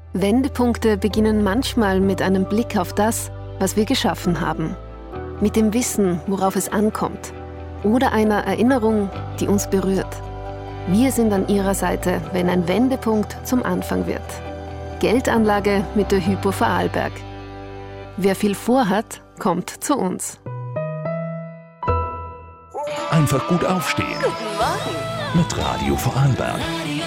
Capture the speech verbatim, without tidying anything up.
Wendepunkte beginnen manchmal mit einem Blick auf das, was wir geschaffen haben. Mit dem Wissen, worauf es ankommt. Oder einer Erinnerung, die uns berührt. Wir sind an Ihrer Seite, wenn ein Wendepunkt zum Anfang wird. Geldanlage mit der Hypo Vorarlberg. Wer viel vorhat, kommt zu uns. Einfach gut aufstehen. Guten Morgen Mit Radio Vorarlberg. Radio